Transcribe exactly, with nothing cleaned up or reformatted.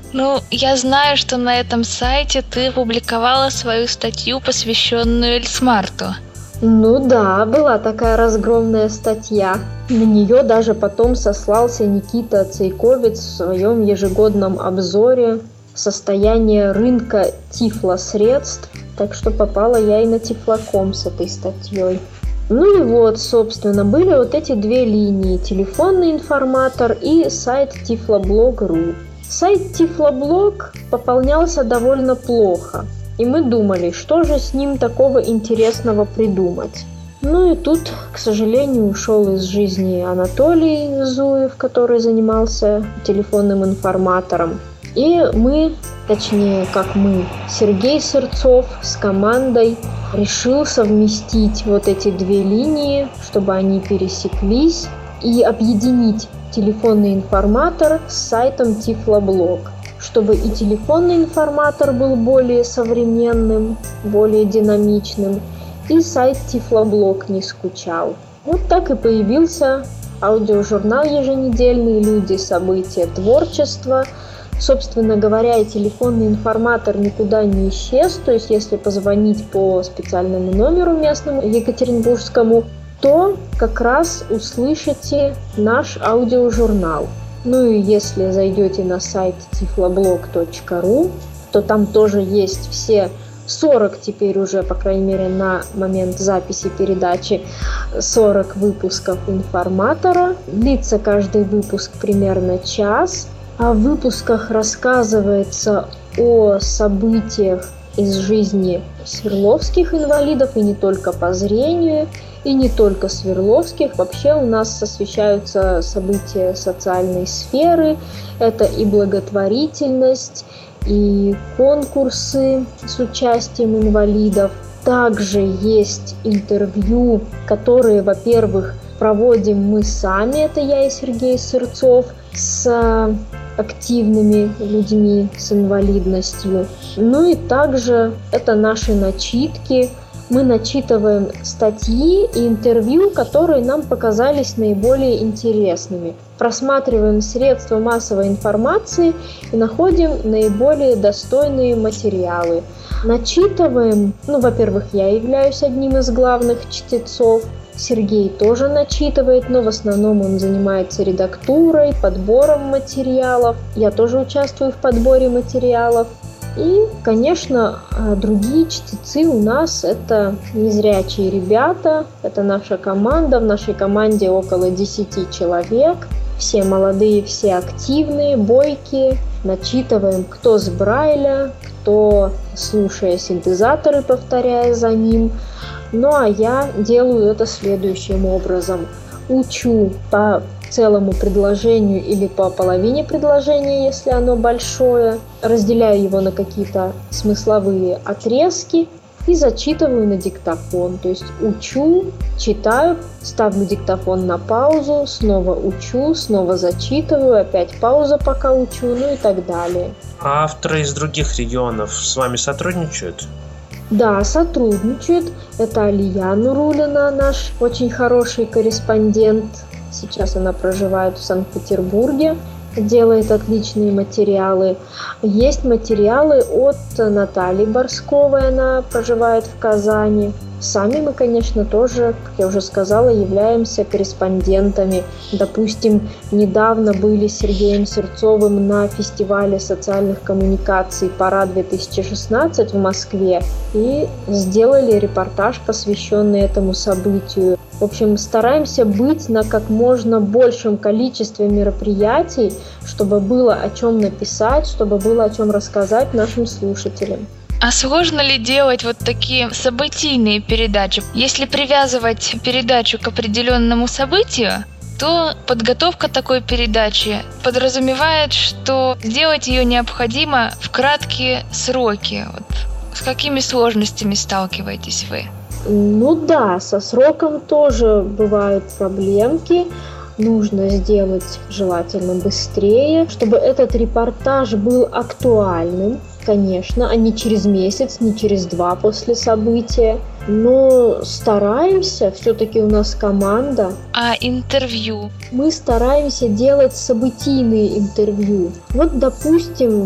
Ну, я знаю, что на этом сайте ты публиковала свою статью, посвященную Эльсмарту. Ну да, была такая разгромная статья. На нее даже потом сослался Никита Цейковец в своем ежегодном обзоре состояния рынка тифлосредств. Так что попала я и на Тифлоком с этой статьей. Ну и вот, собственно, были вот эти две линии: телефонный информатор и сайт Тифлоблог точка ру. Сайт Тифлоблог пополнялся довольно плохо, и мы думали, что же с ним такого интересного придумать. Ну и тут, к сожалению, ушел из жизни Анатолий Зуев, который занимался телефонным информатором. И мы, точнее, как мы, Сергей Сырцов с командой решил совместить вот эти две линии, чтобы они пересеклись, и объединить телефонный информатор с сайтом Тифлоблог, чтобы и телефонный информатор был более современным, более динамичным, и сайт Тифлоблог не скучал. Вот так и появился аудиожурнал еженедельный «Люди, события, творчество». Собственно говоря, и телефонный информатор никуда не исчез, то есть если позвонить по специальному номеру местному екатеринбургскому, то как раз услышите наш аудиожурнал. Ну и если зайдете на сайт тифлоблог точка ру, то там тоже есть все сорок теперь уже, по крайней мере, на момент записи передачи, сорок выпусков информатора. Длится каждый выпуск примерно час. А в выпусках рассказывается о событиях из жизни свердловских инвалидов, и не только по зрению, и не только свердловских. Вообще у нас освещаются события социальной сферы. Это и благотворительность, и конкурсы с участием инвалидов. Также есть интервью, которые, во-первых, проводим мы сами, это я и Сергей Сырцов, с активными людьми с инвалидностью. Ну и также это наши начитки. Мы начитываем статьи и интервью, которые нам показались наиболее интересными. Просматриваем средства массовой информации и находим наиболее достойные материалы. Начитываем, ну, во-первых, я являюсь одним из главных чтецов. Сергей тоже начитывает, но в основном он занимается редактурой, подбором материалов. Я тоже участвую в подборе материалов. И, конечно, другие чтецы у нас — это незрячие ребята, это наша команда. В нашей команде около десяти человек. Все молодые, все активные, бойкие. Начитываем кто с Брайля, кто слушая синтезаторы, повторяя за ним. Ну а я делаю это следующим образом. Учу по целому предложению или по половине предложения, если оно большое. Разделяю его на какие-то смысловые отрезки и зачитываю на диктофон. То есть учу, читаю, ставлю диктофон на паузу, снова учу, снова зачитываю, опять пауза, пока учу, ну и так далее. А авторы из других регионов с вами сотрудничают? Да, сотрудничают. Это Алия Нурулина, наш очень хороший корреспондент. Сейчас она проживает в Санкт-Петербурге, делает отличные материалы. Есть материалы от Натальи Борсковой, она проживает в Казани. Сами мы, конечно, тоже, как я уже сказала, являемся корреспондентами. Допустим, недавно были с Сергеем Сырцовым на фестивале социальных коммуникаций «Пора-две тысячи шестнадцать» в Москве и сделали репортаж, посвященный этому событию. В общем, стараемся быть на как можно большем количестве мероприятий, чтобы было о чем написать, чтобы было о чем рассказать нашим слушателям. А сложно ли делать вот такие событийные передачи? Если привязывать передачу к определенному событию, то подготовка такой передачи подразумевает, что сделать ее необходимо в краткие сроки. Вот с какими сложностями сталкиваетесь вы? Ну да, со сроком тоже бывают проблемки. Нужно сделать желательно быстрее, чтобы этот репортаж был актуальным, конечно, а не через месяц, не через два после события. Но стараемся, все-таки у нас команда. А интервью? Мы стараемся делать событийные интервью. Вот, допустим,